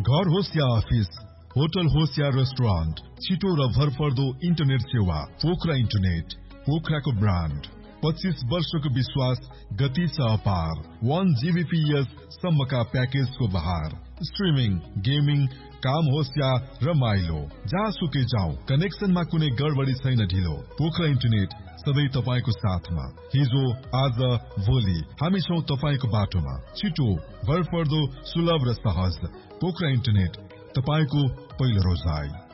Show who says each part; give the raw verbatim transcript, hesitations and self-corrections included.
Speaker 1: घर होस् या office, hotel होस् या रेस्टुरेन्ट, छिटो र भरपर्दो इन्टरनेट सेवा पोखरा इन्टरनेट, पोखराको ब्रान्ड। पच्चीस वर्षको विश्वास, गति छ अपार। वन जीबीपीएस सम्मका प्याकेजको बहार। स्ट्रिमिङ, गेमिङ, काम होस् या रमाइलो, जहाँसुकै जाउँ, कनेक्सनमा कुनै गडबडी छैन ढिलो। पोखरा इन्टरनेट सधैँ तपाईको साथमा। हिजो, आज, भोलि हामी छौं तपाईको बाटोमा। छिटो, भरपर्दो, सुलभ र सहज। पोखरा इन्टरनेट, तपाईको पहिलो रोजाइ।